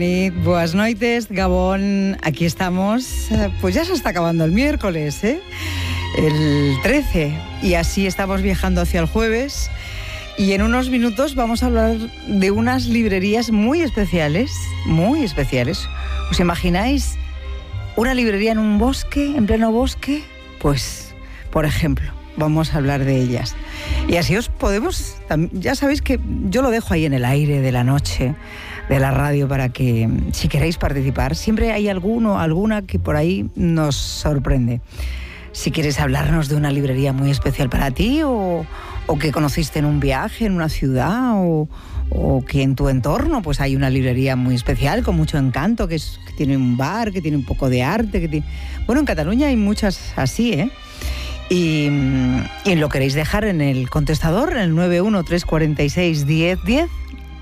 Buenas noites, Gabón, aquí estamos. Pues ya se está acabando el miércoles, el 13, y así estamos viajando hacia el jueves. Y en unos minutos vamos a hablar de unas librerías muy especiales, muy especiales. ¿Os imagináis una librería en un bosque, en pleno bosque? Pues, por ejemplo, vamos a hablar de ellas. Y así os podemos, ya sabéis que yo lo dejo ahí en el aire de la noche, de la radio, para que, si queréis participar, siempre hay alguna que por ahí nos sorprende. Si quieres hablarnos de una librería muy especial para ti, o que conociste en un viaje, en una ciudad, o que en tu entorno pues hay una librería muy especial, con mucho encanto, que tiene un bar, que tiene un poco de arte, Bueno, en Cataluña hay muchas así, Y lo queréis dejar en el contestador, en el 913461010,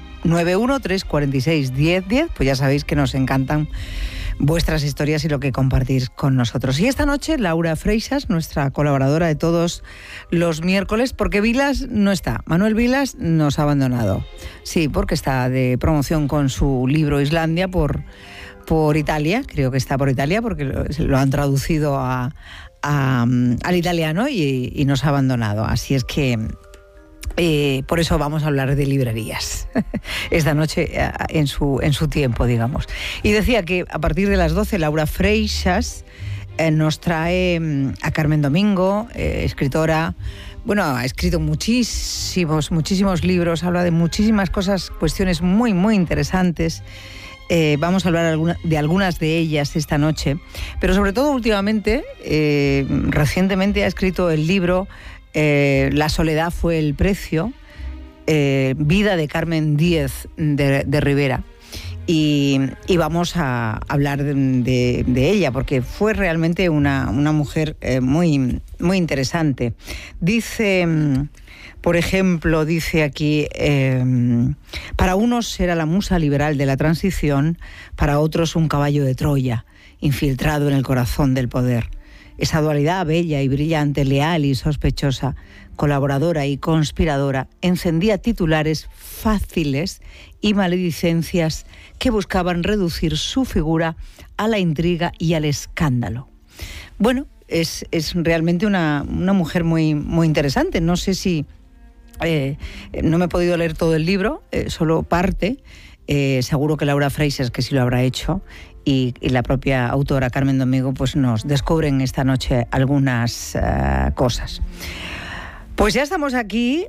913461010, pues ya sabéis que nos encantan vuestras historias y lo que compartís con nosotros. Y esta noche Laura Freixas, nuestra colaboradora de todos los miércoles, porque Vilas no está. Manuel Vilas nos ha abandonado. Sí, porque está de promoción con su libro Islandia por Italia, creo que está por Italia, porque lo han traducido al italiano y nos ha abandonado. Así es que por eso vamos a hablar de librerías esta noche en su tiempo, digamos. Y decía que a partir de las 12 Laura Freixas nos trae a Carmen Domingo, escritora. Bueno, ha escrito muchísimos libros, habla de muchísimas cosas, cuestiones muy, muy interesantes. Vamos a hablar de algunas de ellas esta noche, pero sobre todo últimamente, recientemente ha escrito el libro La soledad fue el precio, vida de Carmen Díez de Rivera, y vamos a hablar de ella, porque fue realmente una mujer muy, muy interesante. Dice... Por ejemplo, dice aquí, para unos era la musa liberal de la transición, para otros un caballo de Troya, infiltrado en el corazón del poder. Esa dualidad bella y brillante, leal y sospechosa, colaboradora y conspiradora, encendía titulares fáciles y maledicencias que buscaban reducir su figura a la intriga y al escándalo. Bueno, es realmente una mujer muy, muy interesante. No sé si... no me he podido leer todo el libro, solo parte. Seguro que Laura Freixas, que sí lo habrá hecho, y la propia autora Carmen Domingo, pues nos descubren esta noche algunas cosas. Pues ya estamos aquí.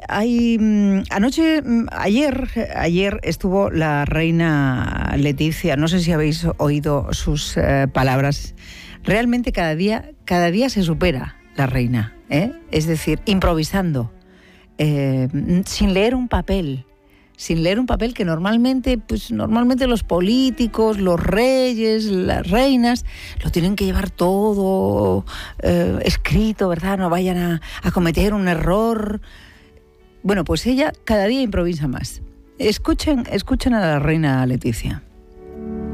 Ayer estuvo la reina Leticia. No sé si habéis oído sus palabras. Realmente cada día se supera la reina, es decir, improvisando. Sin leer un papel que normalmente los políticos, los reyes, las reinas lo tienen que llevar todo escrito, ¿verdad? No vayan a cometer un error. Bueno, pues ella cada día improvisa más. Escuchen a la reina Leticia.